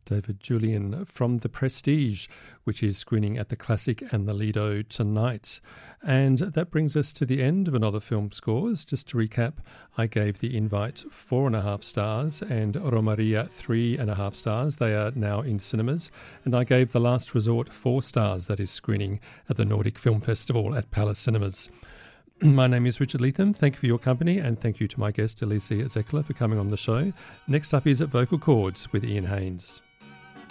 David Julian from The Prestige, which is screening at the Classic and the Lido tonight. And that brings us to the end of Another Film Scores. Just to recap, I gave The Invite 4.5 stars and Romaria 3.5 stars. They are now in cinemas. And I gave The Last Resort 4 stars. That is screening at the Nordic Film Festival at Palace Cinemas. My name is Richard Leatham. Thank you for your company, and thank you to my guest, Alicia Zekler, for coming on the show. Next up is Vocal Chords with Ian Haynes.